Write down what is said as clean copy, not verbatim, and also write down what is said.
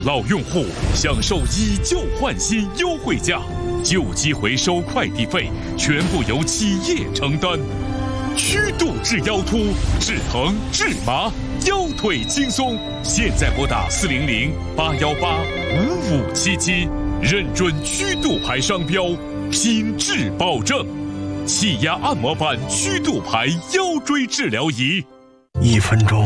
老用户享受以旧换新优惠价，旧机回收快递费全部由企业承担。曲度治腰突，治疼治麻，腰腿轻松。现在拨打400-818-5577，认准曲度牌商标，品质保证。气压按摩板曲度牌腰椎治疗仪。 1分钟